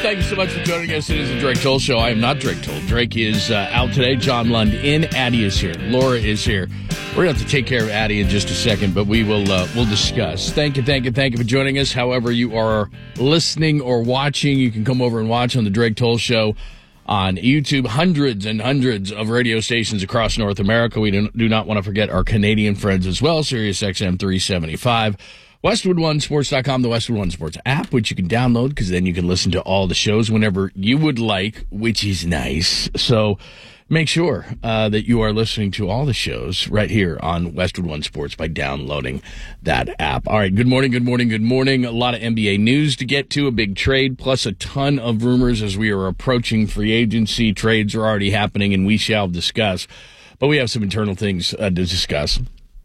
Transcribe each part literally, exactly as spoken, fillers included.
Thank you so much for joining us. It is the Drake Toll Show. I am not Drake Toll. Drake is uh, out today. John Lund in. Addie is here. Laura is here. We're going to have to take care of Addie in just a second, but we will uh, we'll discuss. Thank you, thank you, thank you for joining us. However you are listening or watching, you can come over and watch on the Drake Toll Show on YouTube. Hundreds and hundreds of radio stations across North America. We do, do not want to forget our Canadian friends as well. Sirius X M three seventy-five. Westwood One Sports dot com, the Westwood One Sports app, which you can download because then you can listen to all the shows whenever you would like, which is nice. So make sure uh, that you are listening to all the shows right here on Westwood One Sports by downloading that app. All right, good morning, good morning, good morning. A lot of N B A news to get to, a big trade, plus a ton of rumors as we are approaching free agency. Trades are already happening, and we shall discuss. But we have some internal things uh, to discuss.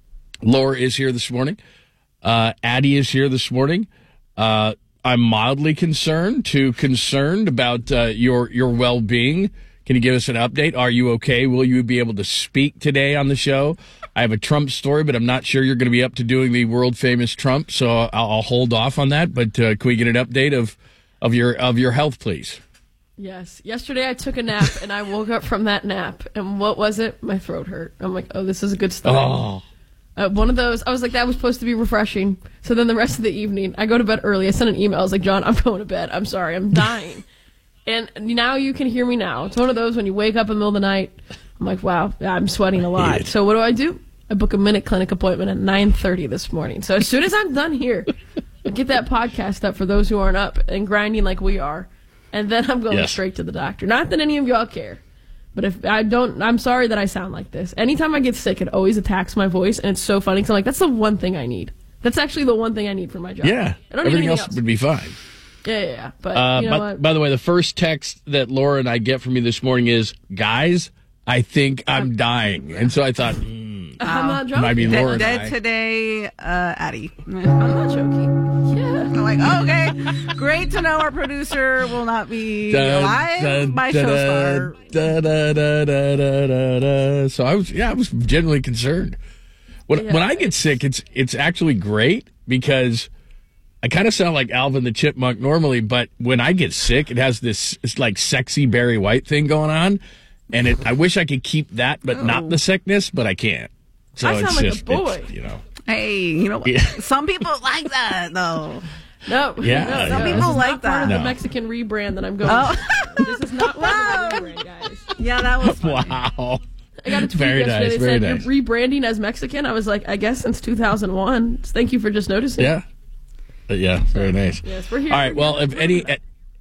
Laura is here this morning. Uh, Addie is here this morning. Uh, I'm mildly concerned to concerned about uh, your your well-being. Can you give us an update? Are you okay? Will you be able to speak today on the show? I have a Trump story, but I'm not sure you're going to be up to doing the world-famous Trump, so I'll, I'll hold off on that. But uh, can we get an update of of your of your health, please? Yes. Yesterday I took a nap, and I woke up from that nap, and what was it? My throat hurt. I'm like, oh, this is a good start. Oh. Uh, one of those, I was like, that was supposed to be refreshing. So then the rest of the evening, I go to bed early. I sent an email. I was like, John, I'm going to bed. I'm sorry. I'm dying. And now you can hear me now. It's one of those when you wake up in the middle of the night. I'm like, wow, I'm sweating a lot. So what do I do? I book a minute clinic appointment at nine thirty this morning. So as soon as I'm done here, I get that podcast up for those who aren't up and grinding like we are. And then I'm going yes. straight to the doctor. Not that any of y'all care. But if I don't, I'm sorry that I sound like this. Anytime I get sick, it always attacks my voice, and it's so funny because I'm like, that's the one thing I need. That's actually the one thing I need for my job. Yeah, I don't everything need else, else would be fine. Yeah, yeah, yeah. But uh, you know by, what? by the way, the first text that Laura and I get from you this morning is, guys, I think I'm dying. And so I thought, hmm, I'm not joking. might be Laura Dead, and dead I. today, uh, Addie. I'm not joking. Yeah. I'm like, oh, okay, great to know our producer will not be Dun, alive dun, by dun, show star. dun, dun, dun, dun, dun, dun, dun. So I was, yeah, I was genuinely concerned. When Yeah. when I get sick, it's it's actually great because I kind of sound like Alvin the Chipmunk normally, but when I get sick, it has this it's like sexy Barry White thing going on, and it I wish I could keep that, but Oh. not the sickness, but I can't. So I it's sound like a just, boy. it's, you know. Hey, you know what? Yeah. Some people like that, though. No. Yeah, no, yeah. no, Some this people is like not part of that. the No. Mexican rebrand that I'm going Oh. to. This is not part of the rebrand, guys. Yeah, that was funny. Wow. I got a tweet Very yesterday. nice, They very said, nice. you're rebranding as Mexican. I was like, I guess since two thousand one. Thank you for just noticing. Yeah. But yeah, very nice. Yes, we're here. All right, We're well, here. if any at,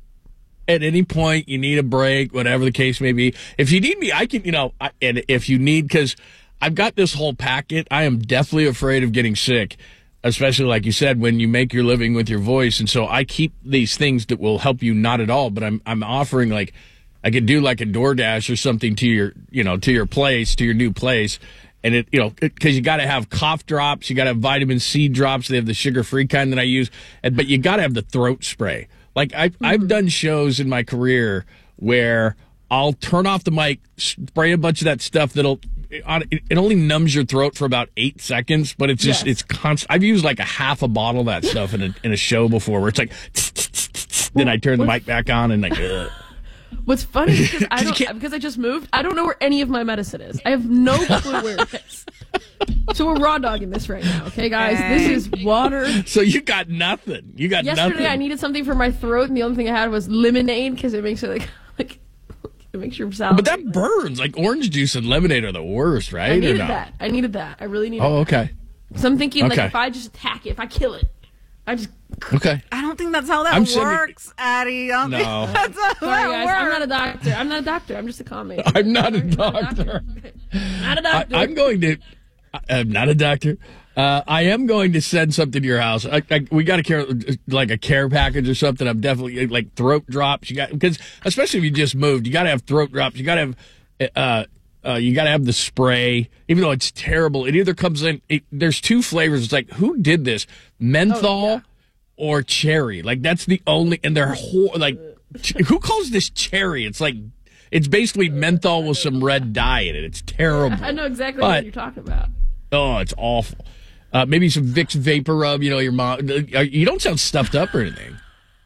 at any point you need a break, whatever the case may be, if you need me, I can, you know, I, and if you need, because I've got this whole packet, I am deathly afraid of getting sick, especially like you said, when you make your living with your voice. And so I keep these things that will help you not at all, but I'm I'm offering like, I could do like a DoorDash or something to your, you know, to your place, to your new place. And it, you know, because you got to have cough drops, you got to have vitamin C drops. They have the sugar-free kind that I use, and, but you got to have the throat spray. Like I've mm-hmm. I've done shows in my career where I'll turn off the mic, spray a bunch of that stuff that'll it, it only numbs your throat for about eight seconds, but it's just Yes. it's constant. I've used like a half a bottle of that stuff in a in a show before, where it's like, then I turn the mic back on and like. Ugh. What's funny is because I You don't can't- because I just moved. I don't know where any of my medicine is. I have no clue where it is. So we're raw dogging this right now, okay, guys? This is water. So you got nothing. You got Yesterday nothing. I needed something for my throat, and the only thing I had was lemonade because it makes it like like it makes your salad. But that burns. Like orange juice and lemonade are the worst, right? I Or needed no? that. I needed that. I really needed. Oh, that. okay. So I'm thinking like Okay. if I just attack it, if I kill it, I just. Okay. I don't think that's how that I'm sending- works, Addie. I don't No. think that's how Sorry, that guys. works. I'm not a doctor. I'm not a doctor. I'm just a comic. I'm not a I'm not doctor. Not a I, doctor. I'm going to. I'm not a doctor. Uh, I am going to send something to your house. I, I, we got to care like a care package or something. I'm definitely like throat drops. You got because especially if you just moved, you got to have throat drops. You got to have. Uh, uh, you got to have the spray, even though it's terrible. It either comes in. It, there's two flavors. It's like who did this? Menthol. Oh, yeah. Or cherry, like that's the only, and they're whole, like, ch- who calls this cherry? It's like, it's basically menthol with some red dye in it. It's terrible. I know exactly But- what you're talking about. Oh, it's awful. Uh, maybe some Vicks Vapor Rub. You know, your mom. Uh, you don't sound stuffed up or anything.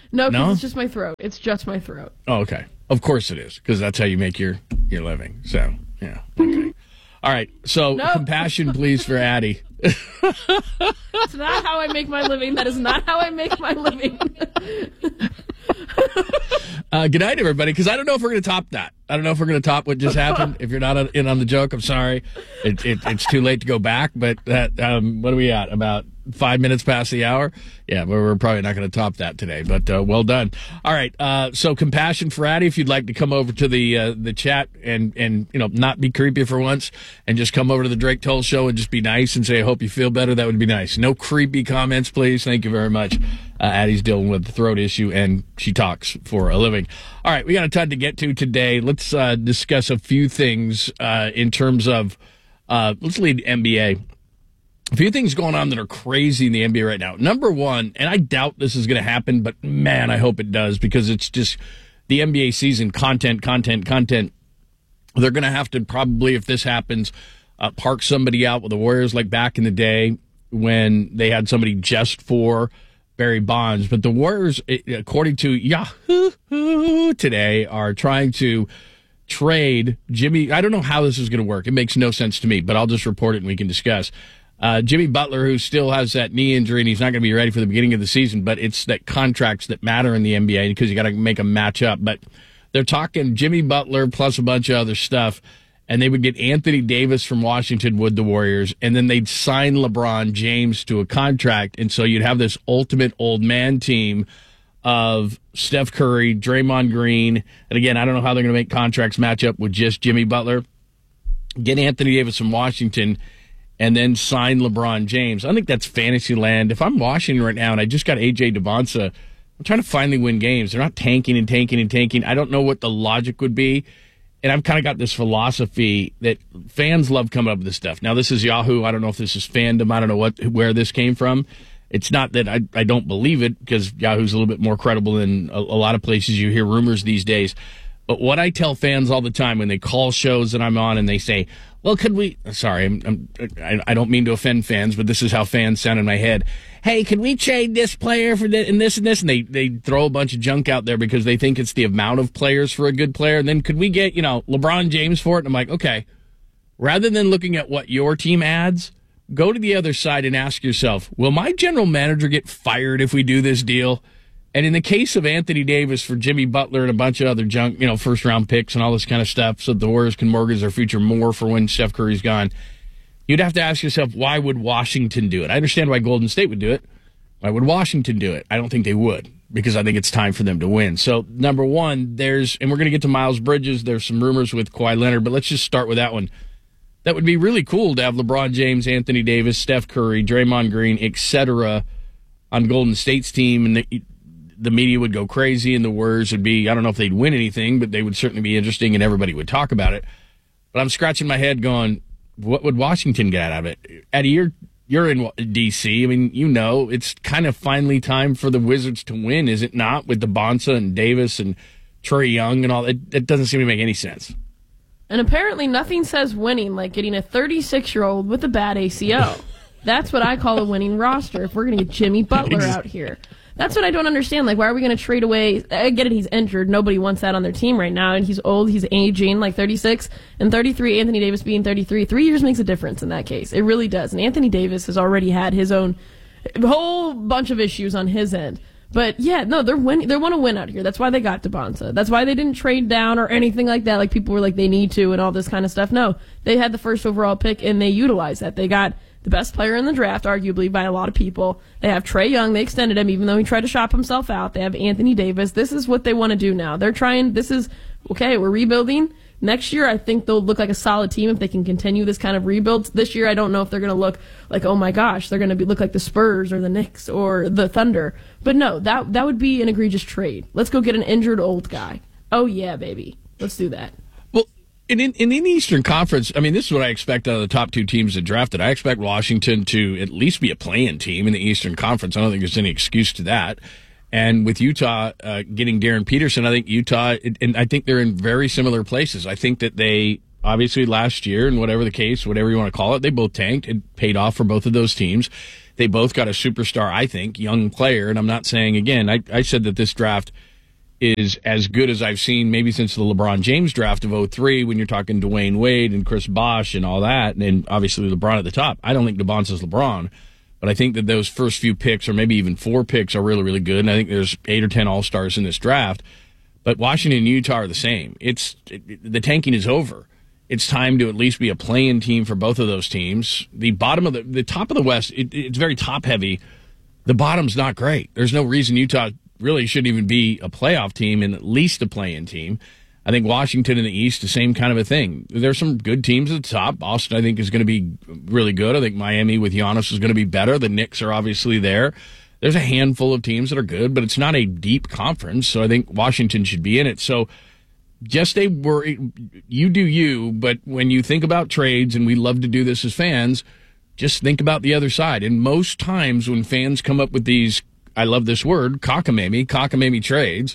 No, because No? it's just my throat. It's just my throat. Oh, okay. Of course it is, because that's how you make your, your living. So, yeah. Okay. All right. So, Nope. compassion, please, for Addie. That's not how I make my living. That is not how I make my living. Uh, good night, everybody, because I don't know if we're going to top that. I don't know if we're going to top what just happened. If you're not in on the joke, I'm sorry. It, it, it's too late to go back, but that, um, what are we at? About five minutes past the hour? Yeah, we're, we're probably not going to top that today, but uh, well done. All right, uh, so compassion for Addie, if you'd like to come over to the uh, the chat and, and you know not be creepy for once and just come over to the Drake Toll Show and just be nice and say, I hope you feel better, that would be nice. No creepy comments, please. Thank you very much. Uh, Addie's dealing with the throat issue, and she talks for a living. All right, we got a ton to get to today. Let's uh, discuss a few things uh, in terms of, uh, let's lead N B A. A few things going on that are crazy in the N B A right now. Number one, and I doubt this is going to happen, but man, I hope it does, because it's just the N B A season, content, content, content. They're going to have to probably, if this happens, uh, park somebody out with the Warriors like back in the day when they had somebody just for Barry Bonds. But the Warriors, according to Yahoo today, are trying to trade Jimmy. I don't know how this is going to work. It makes no sense to me, but I'll just report it and we can discuss. Uh, Jimmy Butler, who still has that knee injury and he's not going to be ready for the beginning of the season, but it's that contracts that matter in the N B A because you got to make them match up. But they're talking Jimmy Butler plus a bunch of other stuff, and they would get Anthony Davis from Washington with the Warriors, and then they'd sign LeBron James to a contract, and so you'd have this ultimate old man team of Steph Curry, Draymond Green, and again, I don't know how they're going to make contracts match up with just Jimmy Butler. Get Anthony Davis from Washington, and then sign LeBron James. I think that's fantasy land. If I'm Washington right now and I just got A J Devonta, I'm trying to finally win games. They're not tanking and tanking and tanking. I don't know what the logic would be. And I've kind of got this philosophy that fans love coming up with this stuff. Now, this is Yahoo. I don't know if this is fandom. I don't know what where this came from. It's not that I, I don't believe it, because Yahoo's a little bit more credible than a, a lot of places you hear rumors these days. But what I tell fans all the time when they call shows that I'm on and they say, well, could we – sorry, I'm, I'm, I, I don't mean to offend fans, but this is how fans sound in my head. Hey, can we trade this player for this and this and this? And they, they throw a bunch of junk out there because they think it's the amount of players for a good player. And then could we get, you know, LeBron James for it? And I'm like, okay, rather than looking at what your team adds, go to the other side and ask yourself, will my general manager get fired if we do this deal? And in the case of Anthony Davis for Jimmy Butler and a bunch of other junk, you know, first round picks and all this kind of stuff, so the Warriors can mortgage their future more for when Steph Curry's gone, you'd have to ask yourself, why would Washington do it? I understand why Golden State would do it. Why would Washington do it? I don't think they would, because I think it's time for them to win. So, number one, there's, and we're going to get to Miles Bridges. There's some rumors with Kawhi Leonard, but let's just start with that one. That would be really cool to have LeBron James, Anthony Davis, Steph Curry, Draymond Green, et cetera on Golden State's team, and the, the media would go crazy, and the Warriors would be, I don't know if they'd win anything, but they would certainly be interesting, and everybody would talk about it. But I'm scratching my head going, what would Washington get out of it? Eddie, you're, you're in D C. I mean, you know, it's kind of finally time for the Wizards to win, is it not? With the Bonsa and Davis and Trae Young and all. It, it doesn't seem to make any sense. And apparently nothing says winning like getting a thirty-six-year-old with a bad A C O. That's what I call a winning roster if we're going to get Jimmy Butler out here. That's what I don't understand. Like, why are we going to trade away? I get it, he's injured. Nobody wants that on their team right now. And he's old. He's aging, like thirty-six. And thirty-three, Anthony Davis being thirty-three. Three years makes a difference in that case. It really does. And Anthony Davis has already had his own whole bunch of issues on his end. But, yeah, no, they're winning. They want to win out here. That's why they got Devonta. That's why they didn't trade down or anything like that. Like, people were like, they need to and all this kind of stuff. No, they had the first overall pick, and they utilized that. They got the best player in the draft, arguably, by a lot of people. They have Trae Young. They extended him, even though he tried to shop himself out. They have Anthony Davis. This is what they want to do now. They're trying, this is, okay, we're rebuilding. Next year, I think they'll look like a solid team if they can continue this kind of rebuild. This year, I don't know if they're going to look like, oh my gosh, they're going to be, look like the Spurs or the Knicks or the Thunder. But no, that that would be an egregious trade. Let's go get an injured old guy. Oh yeah, baby. Let's do that. Well, in, in, in the Eastern Conference, I mean, this is what I expect out of the top two teams that drafted. I expect Washington to at least be a play-in team in the Eastern Conference. I don't think there's any excuse to that. And with Utah uh, getting Darren Peterson, I think Utah, and I think they're in very similar places. I think that they, obviously last year, and whatever the case, whatever you want to call it, they both tanked. It paid off for both of those teams. They both got a superstar, I think, young player. And I'm not saying, again, I, I said that this draft is as good as I've seen maybe since the LeBron James draft of oh three when you're talking Dwayne Wade and Chris Bosh and all that, and then obviously LeBron at the top. I don't think DeBonce is LeBron, but I think that those first few picks, or maybe even four picks, are really, really good, and I think there's eight or ten All-Stars in this draft. But Washington and Utah are the same. It's it, the tanking is over. It's time to at least be a play-in team for both of those teams. The bottom of the, the top of the West, it, it's very top-heavy. The bottom's not great. There's no reason Utah really shouldn't even be a playoff team and at least a play-in team. I think Washington in the East, the same kind of a thing. There's some good teams at the top. Boston, I think, is going to be really good. I think Miami with Giannis is going to be better. The Knicks are obviously there. There's a handful of teams that are good, but it's not a deep conference, so I think Washington should be in it. So just a worry. You do you, but when you think about trades, and we love to do this as fans, just think about the other side. And most times when fans come up with these, I love this word, cockamamie, cockamamie trades,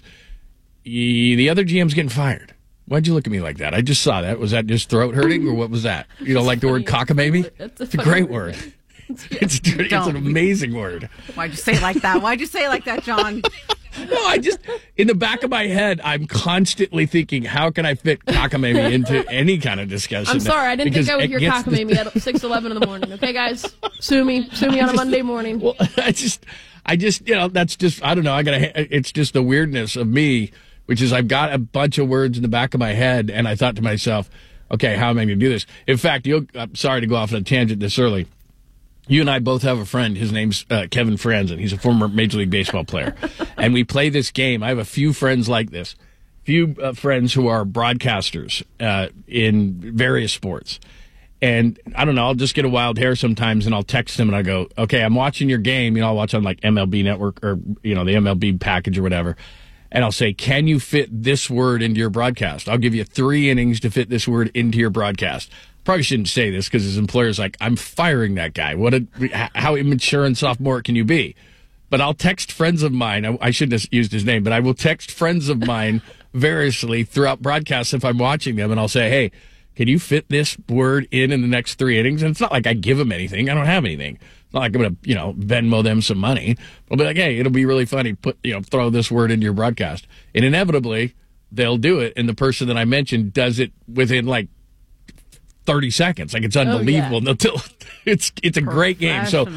the other G M's getting fired. Why'd you look at me like that? I just saw that. Was that just throat hurting, or what was that? You don't like the word cockamamie? It's a, it's a great word. It's, it's an amazing word. Why'd you say it like that? Why'd you say it like that, John? No, I just, in the back of my head, I'm constantly thinking, how can I fit cockamamie into any kind of discussion? I'm sorry, I didn't because think I would hear cockamamie the... at six eleven in the morning. Okay, guys? Sue me. Sue me on a just, Monday morning. Well, I just, I just, you know, that's just, I don't know, I gotta, it's just the weirdness of me, which is I've got a bunch of words in the back of my head, and I thought to myself, okay, how am I going to do this? In fact, you'll, I'm sorry to go off on a tangent this early. You and I both have a friend. His name's uh, Kevin Franzen. He's a former Major League Baseball player. And we play this game. I have a few friends like this, few uh, friends who are broadcasters uh, in various sports. And I don't know, I'll just get a wild hair sometimes, and I'll text them, and I go, okay, I'm watching your game. You know, I'll watch on like M L B Network or, you know, the M L B package or whatever. And I'll say, can you fit this word into your broadcast? I'll give you three innings to fit this word into your broadcast. Probably shouldn't say this because his employer's like, I'm firing that guy. What a, how immature and sophomore can you be? But I'll text friends of mine. I, I shouldn't have used his name, but I will text friends of mine variously throughout broadcasts if I'm watching them, and I'll say, hey, can you fit this word in in the next three innings? And it's not like I give them anything. I don't have anything. It's not like I'm going to, you know, Venmo them some money. I'll be like, hey, it'll be really funny. Put, you know, throw this word into your broadcast. And inevitably, they'll do it. And the person that I mentioned does it within like thirty seconds. Like, it's unbelievable. Oh, yeah. It's it's a great game. So,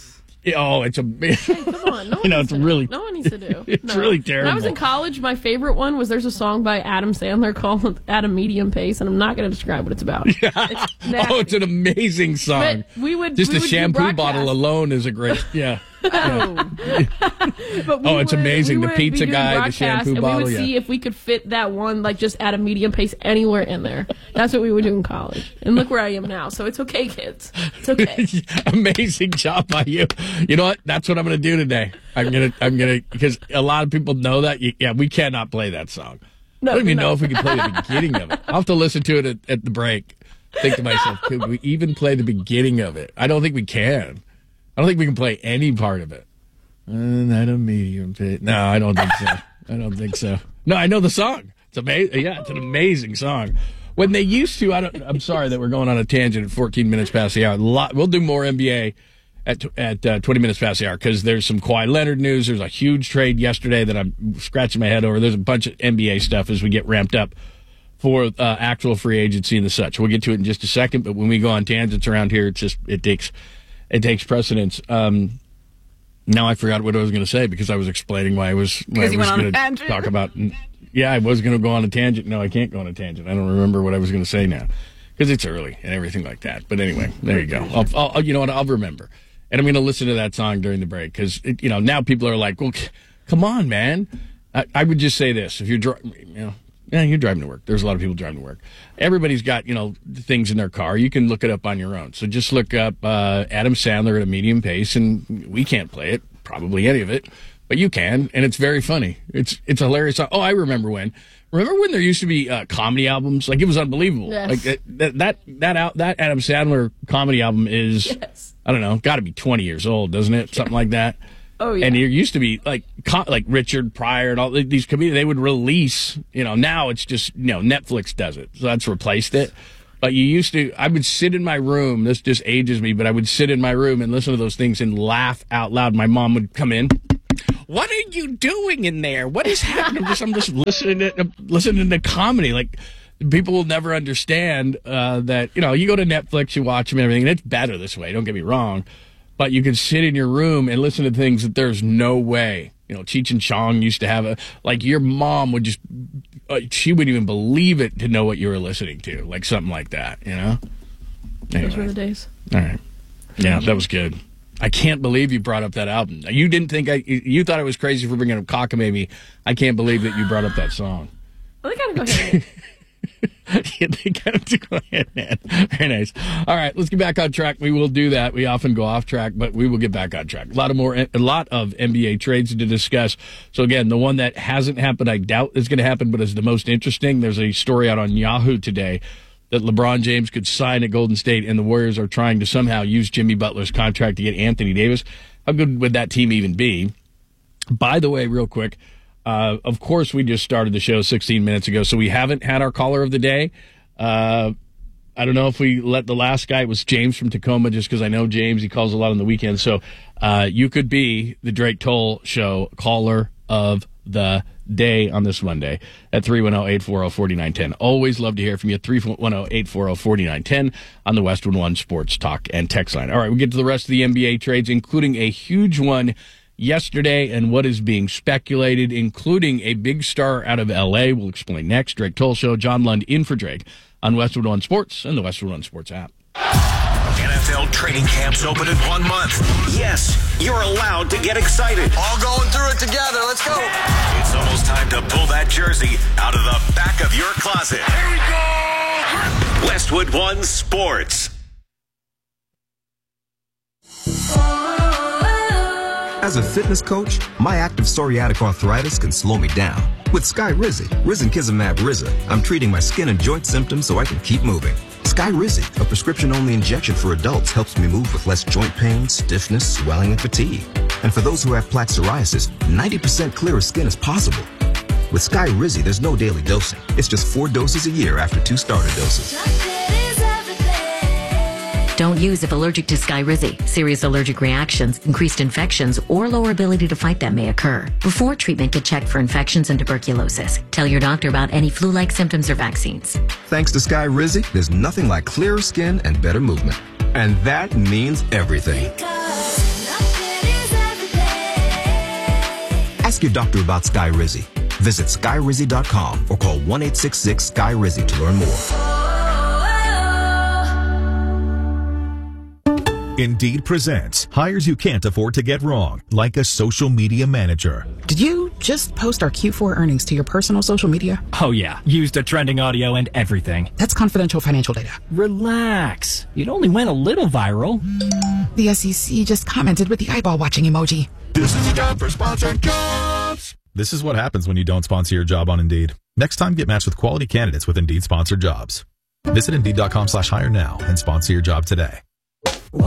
oh, it's a hey, come on. No you know, it's to, really no one needs to do. It's no. really terrible. When I was in college, my favorite one was there's a song by Adam Sandler called "At a Medium Pace," and I'm not going to describe what it's about. Yeah. It's oh, it's an amazing song. But we would just we a would shampoo bottle alone is a great yeah. Oh, but oh, it's would, amazing. The would pizza guy, the shampoo and bottle. We would yeah. see if we could fit that one, like just at a medium pace, anywhere in there. That's what we would do in college. And look where I am now. So it's okay, kids. It's okay. Amazing job by you. You know what? That's what I'm going to do today. I'm going to, I'm going to, because a lot of people know that. Yeah, we cannot play that song. No, I don't even no. know if we can play the beginning of it. I'll have to listen to it at, at the break. Think to myself, could we even play the beginning of it? I don't think we can. I don't think we can play any part of it. Uh, not a medium pit. No, I don't think so. I don't think so. No, I know the song. It's amazing. Yeah, it's an amazing song. When they used to, I don't. I'm sorry that we're going on a tangent at fourteen minutes past the hour. Lot, we'll do more N B A at at uh, twenty minutes past the hour because there's some Kawhi Leonard news. There's a huge trade yesterday that I'm scratching my head over. There's a bunch of N B A stuff as we get ramped up for uh, actual free agency and the such. We'll get to it in just a second. But when we go on tangents around here, it's just it takes it takes precedence. Um, Now I forgot what I was going to say because I was explaining why I was, why I was going to talk about. Yeah, I was going to go on a tangent. No, I can't go on a tangent. I don't remember what I was going to say now because it's early and everything like that. But anyway, there you go. I'll, I'll, you know what? I'll remember. And I'm going to listen to that song during the break because, you know, now people are like, well, c- come on, man. I, I would just say this. If you're, dri- you know, yeah, you're driving to work. There's a lot of people driving to work. Everybody's got, you know, things in their car. You can look it up on your own. So just look up uh, Adam Sandler at a medium pace, and we can't play it, probably any of it, but you can, and it's very funny. It's it's a hilarious song. Oh, I remember when. Remember when there used to be uh, comedy albums? Like, it was unbelievable. Yes. Like that that that out that Adam Sandler comedy album is, yes. I don't know, got to be twenty years old, doesn't it? Something like that. Oh, yeah. And there used to be like co- like Richard Pryor and all these comedians. They would release. You know, now it's just, you know, Netflix does it, so that's replaced it. But you used to, I would sit in my room. This just ages me, but I would sit in my room and listen to those things and laugh out loud. My mom would come in. What are you doing in there? What is happening? I'm just, I'm just listening to, listening to comedy. Like, people will never understand uh, that, you know, you go to Netflix, you watch them and everything, and it's better this way. Don't get me wrong. But you can sit in your room and listen to things that there's no way. You know, Cheech and Chong used to have a, like, your mom would just, uh, she wouldn't even believe it to know what you were listening to. Like, something like that, you know? Anyway. Those were the days. All right. Yeah, that was good. I can't believe you brought up that album. You didn't think I, you thought I was crazy for bringing up Cockamamie. I can't believe that you brought up that song. Well, they gotta go ahead. Yeah, they got to go ahead, man. Very nice. All right, let's get back on track. We will do that. We often go off track, but we will get back on track. A lot of more, a lot of N B A trades to discuss. So again, the one that hasn't happened, I doubt is going to happen, but is the most interesting. There's a story out on Yahoo today that LeBron James could sign at Golden State, and the Warriors are trying to somehow use Jimmy Butler's contract to get Anthony Davis. How good would that team even be? By the way, real quick. Uh, of course, we just started the show sixteen minutes ago, so we haven't had our caller of the day. Uh, I don't know if we let the last guy, it was James from Tacoma, just because I know James, he calls a lot on the weekend. So uh, you could be the Drake Toll Show caller of the day on this Monday at three one zero, eight four zero, four nine one zero. Always love to hear from you. three one zero, eight four zero, four nine one zero on the Westwood One Sports Talk and Text line. All right, we get to the rest of the N B A trades, including a huge one yesterday and what is being speculated, including a big star out of L A. We'll explain next. Drake Toll Show, John Lund in for Drake on Westwood One Sports and the Westwood One Sports app. N F L training camps open in one month. Yes, you're allowed to get excited. All going through it together. Let's go. It's almost time to pull that jersey out of the back of your closet. Here we go. Westwood One Sports. As a fitness coach, my active psoriatic arthritis can slow me down. With Skyrizi, Risankizumab Riza, I'm treating my skin and joint symptoms so I can keep moving. Skyrizi, a prescription-only injection for adults, helps me move with less joint pain, stiffness, swelling, and fatigue. And for those who have plaque psoriasis, ninety percent clearer skin is possible. With Skyrizi, there's no daily dosing. It's just four doses a year after two starter doses. Don't use if allergic to Skyrizi. Serious allergic reactions, increased infections, or lower ability to fight them may occur. Before treatment, get checked for infections and tuberculosis. Tell your doctor about any flu-like symptoms or vaccines. Thanks to Skyrizi, there's nothing like clearer skin and better movement. And that means everything. Ask your doctor about Skyrizi. Visit Skyrizi dot com or call one eight six six Sky Rizi to learn more. Indeed presents hires you can't afford to get wrong, like a social media manager. Did you just post our Q four earnings to your personal social media? Oh yeah, used the trending audio and everything. That's confidential financial data. Relax. It only went a little viral. The S E C just commented with the eyeball watching emoji. This is a job for sponsored jobs. This is what happens when you don't sponsor your job on Indeed. Next time, get matched with quality candidates with Indeed sponsored jobs. Visit Indeed dot com slash hire now and sponsor your job today.